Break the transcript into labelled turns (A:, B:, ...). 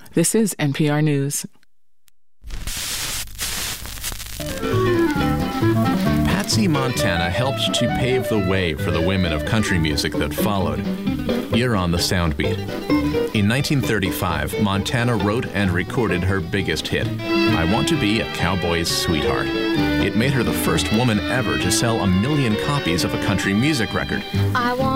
A: This is NPR News.
B: Patsy Montana helped to pave the way for the women of country music that followed. You're on the Soundbeat. In 1935, Montana wrote and recorded her biggest hit, I Want to Be a Cowboy's Sweetheart. It made her the first woman ever to sell 1 million copies of a country music record.
C: I want